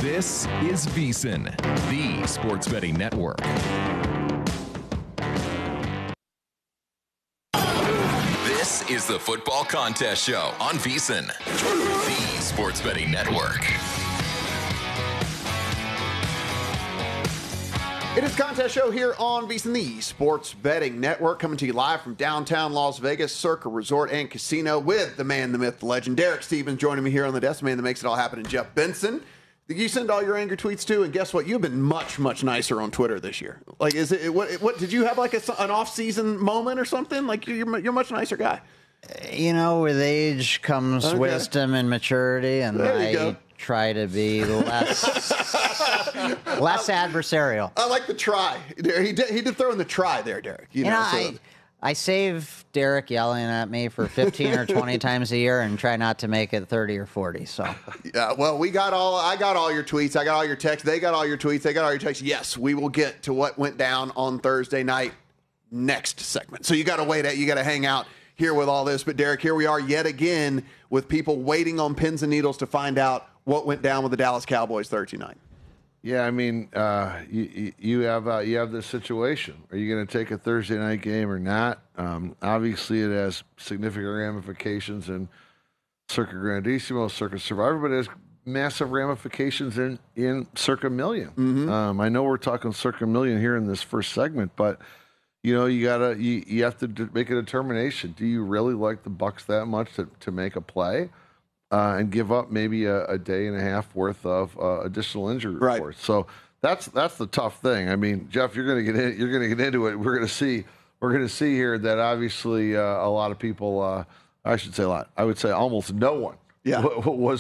This is VSiN, the Sports Betting Network. This is the Football Contest Show on VSiN, the Sports Betting Network. It is Contest Show here on VSiN, the Sports Betting Network, coming to you live from downtown Las Vegas, Circa Resort and Casino, with the man, the myth, the legend, Derek Stevens, joining me here on the desk, the man that makes it all happen, and Jeff Benson. You send all your anger tweets too, and guess what? You've been much, much nicer on Twitter this year. Like, is it what did you have like an off-season moment or something? Like, you're a much nicer guy. You know, with age comes wisdom and maturity, and I try to be less adversarial. I like the try. He did throw in the try there, Derek. You know, I save Derek yelling at me for 15 or 20 times a year and try not to make it 30 or 40. So yeah, well, I got all your tweets. I got all your texts. They got all your tweets. They got all your texts. Yes, we will get to what went down on Thursday night next segment. So you got to wait. You got to hang out here with all this. But Derek, here we are yet again with people waiting on pins and needles to find out what went down with the Dallas Cowboys Thursday night. Yeah, I mean, you have this situation. Are you going to take a Thursday night game or not? Obviously, it has significant ramifications in Circa Grandissimo, Circa Survivor, but it has massive ramifications in Circa Million. Mm-hmm. I know we're talking Circa Million here in this first segment, but you know, you have to make a determination. Do you really like the Bucs that much to make a play? And give up maybe a day and a half worth of additional injury reports. So that's the tough thing. I mean, Jeff, you're going to get into it. We're going to see here that obviously a lot of people. I should say a lot. I would say almost no one. Yeah. was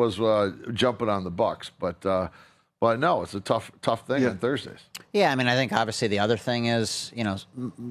jumping on the Bucs, but no, it's a tough thing on Thursdays. Yeah, I mean, I think obviously the other thing is, you know,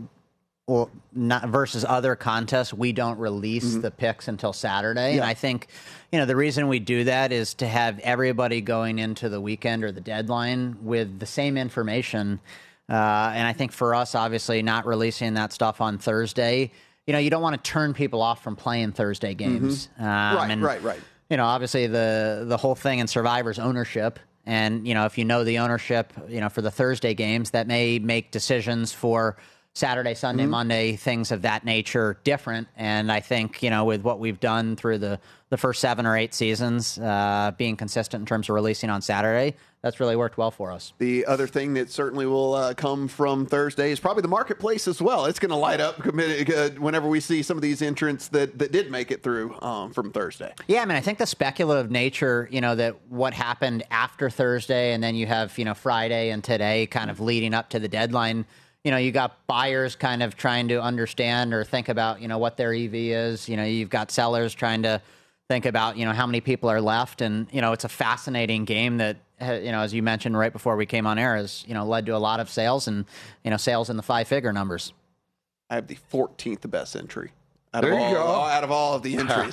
or not versus other contests, we don't release the picks until Saturday. Yeah. And I think, you know, the reason we do that is to have everybody going into the weekend or the deadline with the same information. And I think for us, obviously, not releasing that stuff on Thursday, you know, you don't want to turn people off from playing Thursday games. Right. You know, obviously the whole thing in Survivor's ownership. And, you know, if you know the ownership, you know, for the Thursday games, that may make decisions for Saturday, Sunday, Monday, things of that nature different. And I think, you know, with what we've done through the first 7 or 8 seasons, being consistent in terms of releasing on Saturday, that's really worked well for us. The other thing that certainly will come from Thursday is probably the marketplace as well. It's going to light up whenever we see some of these entrants that did make it through from Thursday. Yeah, I mean, I think the speculative nature, you know, that what happened after Thursday, and then you have, you know, Friday and today kind of leading up to the deadline. You know, you got buyers kind of trying to understand or think about, you know, what their EV is. You know, you've got sellers trying to think about, you know, how many people are left. And, you know, it's a fascinating game that, you know, as you mentioned right before we came on air, has, you know, led to a lot of sales and, you know, sales in the 5-figure numbers. I have the 14th best entry. Out of all of the entries.